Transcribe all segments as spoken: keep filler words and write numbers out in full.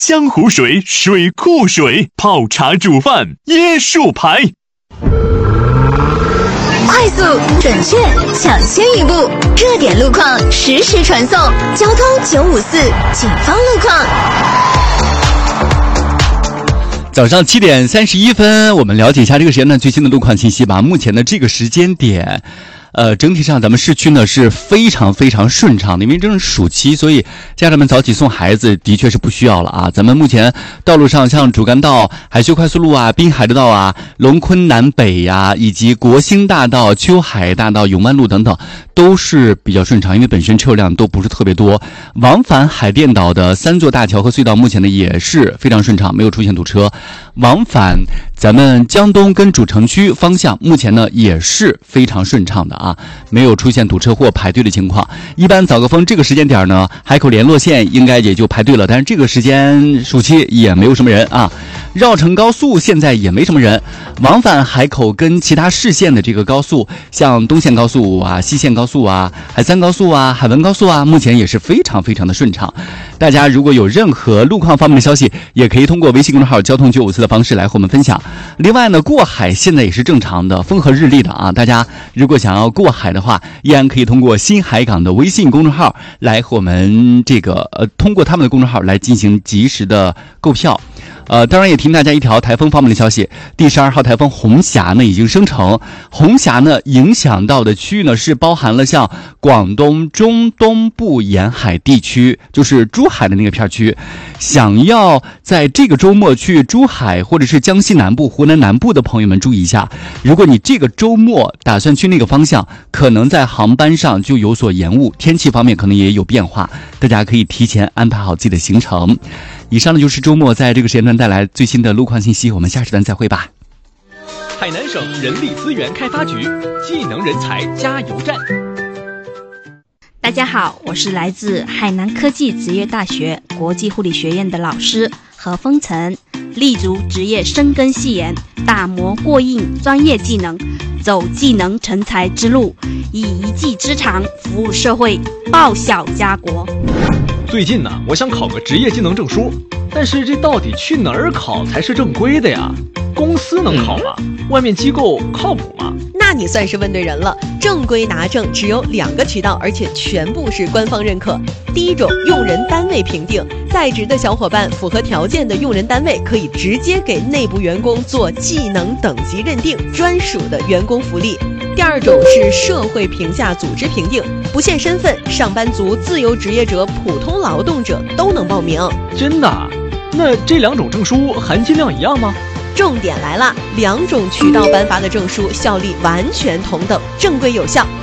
江湖水、水库水，泡茶煮饭椰树牌。 快速、准确、抢先一步，热点路况实时传送。交通九五四警方路况。 早上七点三十一分，我们了解一下这个时间段最新的路况信息吧。目前的这个时间点。呃，整体上咱们市区呢是非常非常顺畅的，因为正是暑期，所以家长们早起送孩子的确是不需要了啊。咱们目前道路上像主干道、海修快速路啊、滨海的道啊、龙昆南北呀、啊，以及国兴大道、秋海大道、永万路等等，都是比较顺畅，因为本身车辆都不是特别多。往返海淀岛的三座大桥和隧道目前呢也是非常顺畅，没有出现堵车。往返咱们江东跟主城区方向，目前呢也是非常顺畅的啊，没有出现堵车或排队的情况。一般早高峰这个时间点呢，海口联络线应该也就排队了，但是这个时间暑期也没有什么人啊。绕城高速现在也没什么人，往返海口跟其他市县的这个高速，像东线高速啊、西线高速啊、海三高速啊、海文高速啊，目前也是非常非常的顺畅。大家如果有任何路况方面的消息，也可以通过微信公众号交通九五四的方式来和我们分享。另外呢，过海现在也是正常的，风和日丽的啊，大家如果想要过海的话，依然可以通过新海港的微信公众号来和我们这个呃，通过他们的公众号来进行及时的购票。呃，当然也提醒大家一条台风方面的消息，第十二号台风红霞呢已经生成，红霞呢影响到的区域呢是包含了像广东中东部沿海地区，就是珠海的那个片区。想要在这个周末去珠海或者是江西南部、湖南南部的朋友们注意一下，如果你这个周末打算去那个方向，可能在航班上就有所延误，天气方面可能也有变化，大家可以提前安排好自己的行程。以上呢就是周末在这个时间段带来最新的路况信息，我们下时段再会吧。 海南省人力资源开发局技能人才加油站。 大家好，我是来自海南科技职业大学国际护理学院的老师何风晨，立足职业深耕细研，打磨过硬专业技能，走技能成才之路，以一技之长服务社会，报效家国。 最近呢，我想考个职业技能证书，但是这到底去哪儿考才是正规的呀？公司能考吗？外面机构靠谱吗？ 那你算是问对人了。正规拿证只有两个渠道，而且全部是官方认可。第一种，用人单位评定，在职的小伙伴符合条件的用人单位可以直接给内部员工做技能等级认定，专属的员工福利。第二种是社会评价组织评定，不限身份，上班族、自由职业者、普通劳动者都能报名。 真的？那这两种证书含金量一样吗？ 重点来了，两种渠道颁发的证书效力完全同等，正规有效。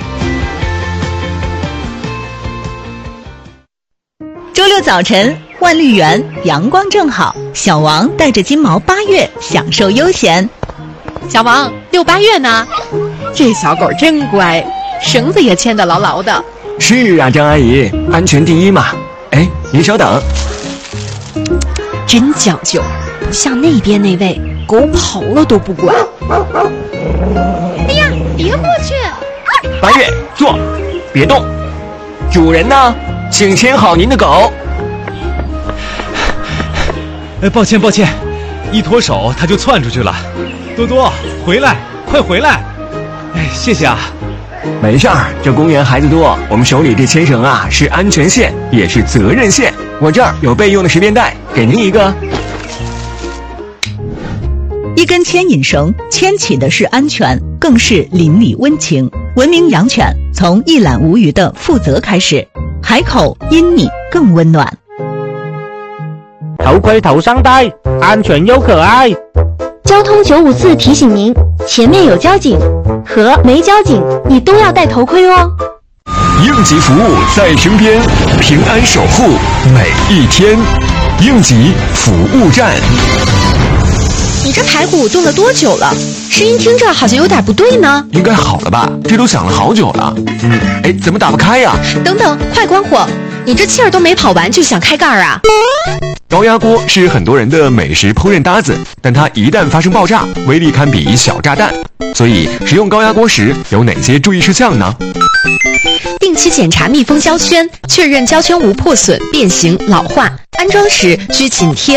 周六早晨，万绿园阳光正好，小王带着金毛八月享受悠闲。 小王，六八月呢？这小狗真乖，绳子也牵得牢牢的。 是啊，张阿姨，安全第一嘛。哎，您稍等。 真讲究，不像那边那位狗跑了都不管。 哎呀，别过去！ 八月，坐，别动。主人呢？请牵好您的狗。 哎，抱歉抱歉，一脱手它就窜出去了。多多，回来，快回来！哎，谢谢啊。 没事儿，这公园孩子多，我们手里这牵绳啊是安全线，也是责任线。我这儿有备用的十便带，给您一个。 一根牵引绳，牵起的是安全，更是邻里温情。文明养犬，从一览无余的负责开始。海口因你更温暖。 头盔头上戴，安全又可爱。 交通九五四提醒您，前面有交警和没交警，你都要戴头盔哦。 应急服务在身边，平安守护每一天。应急服务站。 你这排骨炖了多久了？声音听着好像有点不对呢。 应该好了吧？这都响了好久了。嗯，哎，怎么打不开呀？ 等等，快关火！你这气儿都没跑完就想开盖儿啊？ 高压锅是很多人的美食烹饪搭子，但它一旦发生爆炸，威力堪比小炸弹。所以使用高压锅时有哪些注意事项呢？ 定期检查密封胶圈，确认胶圈无破损、变形、老化。安装时需紧贴